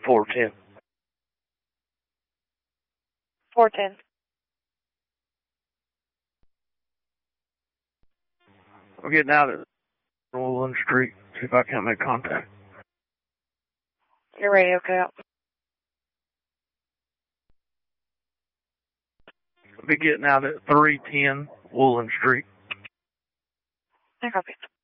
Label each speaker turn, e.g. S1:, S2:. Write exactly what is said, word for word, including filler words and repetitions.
S1: four ten.
S2: four ten.
S1: I'm getting out at Woodland Street. See if I can't make contact.
S2: Your radio cut out.
S1: I'll be getting out at three ten Woodland Street.
S2: I copy.